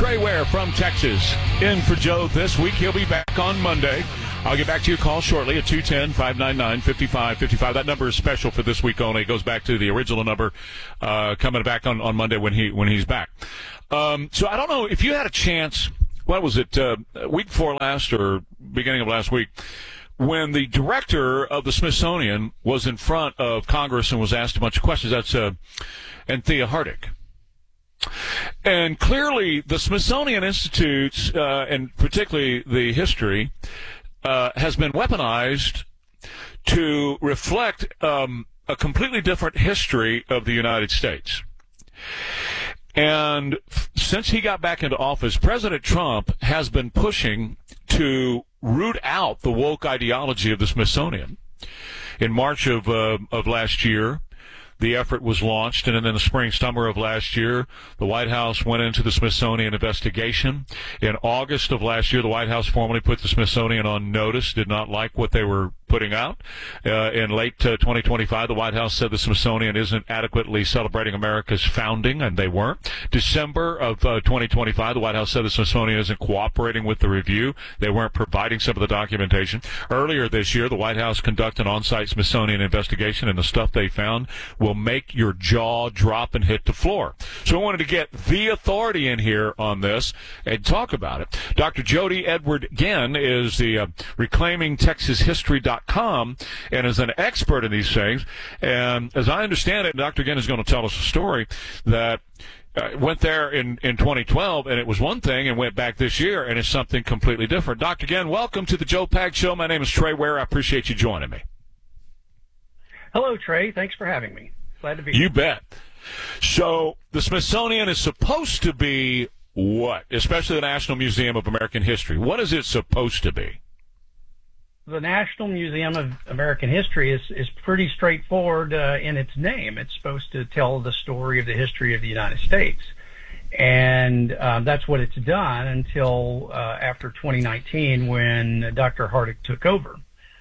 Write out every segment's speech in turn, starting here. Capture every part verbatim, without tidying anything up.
Trey Ware from Texas in for Joe this week. He'll be back on Monday. I'll get back to your call shortly at two one zero, five nine nine, five five five five. That number is special for this week only. It goes back to the original number uh, coming back on, on Monday when he when he's back. Um, so I don't know if you had a chance, what was it, uh, week before last or beginning of last week, when the director of the Smithsonian was in front of Congress and was asked a bunch of questions. That's uh, Anthea Hardig. And clearly the Smithsonian Institute, uh, and particularly the history, uh, has been weaponized to reflect um, a completely different history of the United States. And f- since he got back into office, President Trump has been pushing to root out the woke ideology of the Smithsonian. In March of uh, of last year, the effort was launched, and then in the spring, summer of last year, the White House went into the Smithsonian investigation. In August of last year, the White House formally put the Smithsonian on notice, did not like what they were putting out. Uh, in late uh, twenty twenty-five, the White House said the Smithsonian isn't adequately celebrating America's founding, and they weren't. December of uh, twenty twenty-five, the White House said the Smithsonian isn't cooperating with the review. They weren't providing some of the documentation. Earlier this year, the White House conducted an on-site Smithsonian investigation, and the stuff they found will make your jaw drop and hit the floor. So I wanted to get the authority in here on this and talk about it. Doctor Jody Edward Ginn is the uh, reclaiming texas history dot com and is an expert in these things. And as I understand it, Doctor Ginn is going to tell us a story that uh, went there in, in twenty twelve, and it was one thing, and went back this year, and it's something completely different. Doctor Ginn, welcome to the Joe Pags Show. My name is Trey Ware. I appreciate you joining me. Hello, Trey. Thanks for having me. Glad to be here. You bet. So the Smithsonian is supposed to be what? Especially the National Museum of American History. What is it supposed to be? The National Museum of American History is, is pretty straightforward uh, in its name. It's supposed to tell the story of the history of the United States. And um, that's what it's done until uh, after twenty nineteen when Doctor Hardig took over.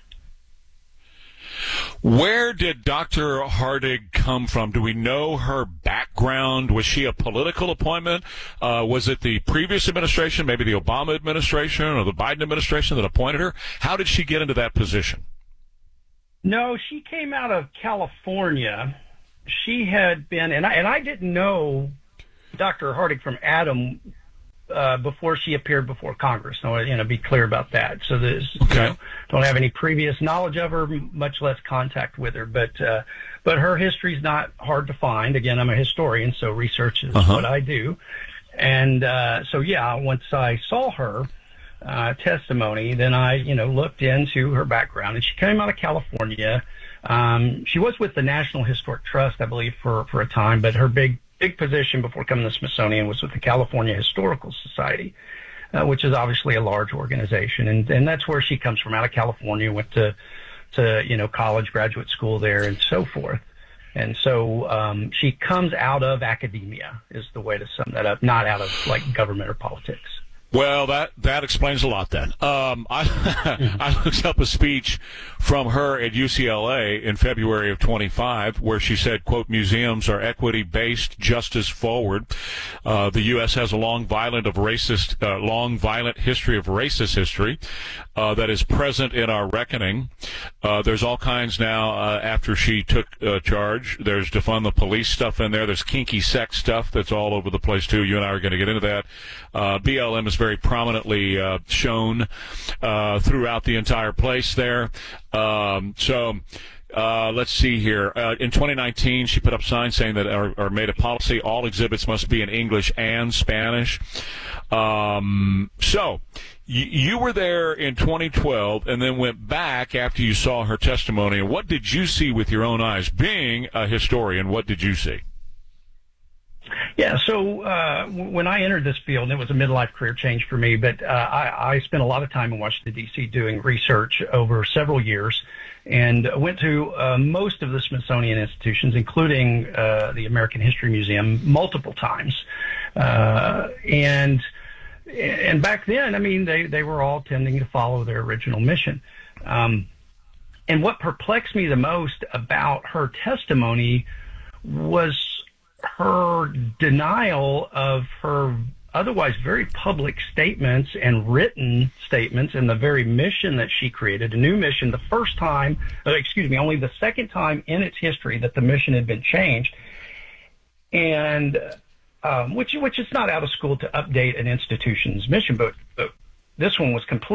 Where did Doctor Hardig come from? Do we know her background? Was she a political appointment? Uh, was it the previous administration, maybe the Obama administration or the Biden administration that appointed her? How did she get into that position? No, she came out of California. She had been, and I, and I didn't know Doctor Hardig from Adam Uh, before she appeared before Congress. So, you know, be clear about that. So there's, okay. you know, don't have any previous knowledge of her, much less contact with her. But, uh, but her history's not hard to find. Again, I'm a historian, so research is uh-huh. what I do. And, uh, so yeah, once I saw her, uh, testimony, then I, you know, looked into her background, and she came out of California. Um, she was with the National Historic Trust, I believe, for, for a time, but her big, big position before coming to the Smithsonian was with the California Historical Society, uh, which is obviously a large organization. And, and that's where she comes from, out of California, went to, to, you know, college, graduate school there, and so forth. And so um, she comes out of academia, is the way to sum that up, not out of, like, government or politics. Well, that, that explains a lot then. Um, I, I looked up a speech from her at U C L A in February of twenty-five where she said, quote, museums are equity-based, justice forward. Uh, the U S has a long, violent of racist, uh, long, violent history of racist history uh, that is present in our reckoning. Uh, there's all kinds now uh, after she took uh, charge. There's defund the police stuff in there. There's kinky sex stuff that's all over the place, too. You and I are going to get into that. Uh, B L M is very prominently uh, shown uh, throughout the entire place there. Um, so uh, let's see here. Uh, in twenty nineteen, she put up signs saying that, or, or made a policy, all exhibits must be in English and Spanish. Um, so y- you were there in twenty twelve and then went back after you saw her testimony. And what did you see with your own eyes? Being a historian, what did you see? Yeah, so uh, w- when I entered this field, and it was a midlife career change for me, but uh, I, I spent a lot of time in Washington, D C doing research over several years, and went to uh, most of the Smithsonian institutions, including uh, the American History Museum, multiple times. Uh, and and back then, I mean, they, they were all tending to follow their original mission. Um, and what perplexed me the most about her testimony was her denial of her otherwise very public statements and written statements in the very mission that she created, a new mission, the first time, uh, excuse me, only the second time in its history that the mission had been changed. And um, which which is not out of school to update an institution's mission, but, but this one was completely